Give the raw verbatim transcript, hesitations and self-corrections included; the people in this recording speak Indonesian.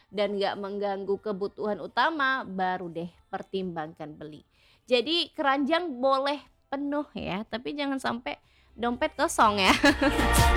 dan nggak mengganggu kebutuhan utama, baru deh pertimbangkan beli. Jadi keranjang boleh penuh ya, tapi jangan sampai dompet kosong ya.